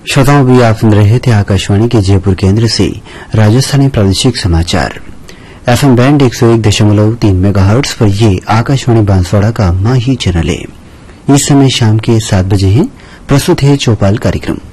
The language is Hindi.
श्रोताओं, भी आप सुन रहे थे आकाशवाणी के जयपुर केंद्र से राजस्थानी प्रादेशिक समाचार FM बैंड 101.3 मेगाहर्ट्ज पर। ये आकाशवाणी बांसवाड़ा का माही चैनल है। इस समय शाम के 7 बजे हैं। प्रस्तुत है चौपाल कार्यक्रम।